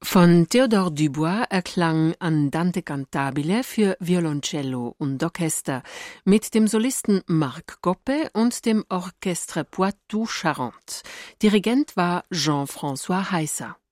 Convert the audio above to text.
Von Théodore Dubois erklang Andante cantabile für Violoncello und Orchester mit dem Solisten Marc Goppe und dem Orchestre Poitou-Charentes. Dirigent war Jean-François Heisser.